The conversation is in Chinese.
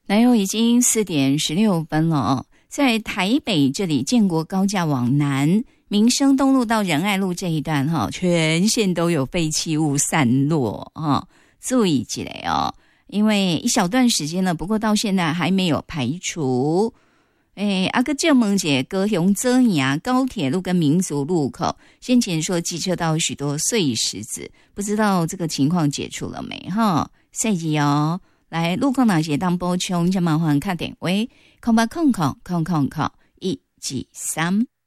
来哦，已经4:16了哦。在台北这里，建国高架往南，民生东路到仁爱路这一段哈，全线都有废弃物散落哈，注意起来哦。因为一小段时间了，不过到现在还没有排除。个正门姐高雄遮牙高铁路跟民族路口，先前说机车道许多碎石子，不知道这个情况解除了没哈？赛季哦，来路况哪些当补充，就麻烦看电话0800000123。